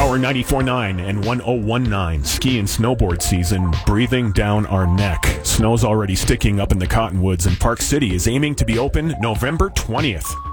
Power 94.9 and 101.9. Ski and snowboard season breathing down our neck. Snow's already sticking up in the cottonwoods, and Park City is aiming to be open November 20th.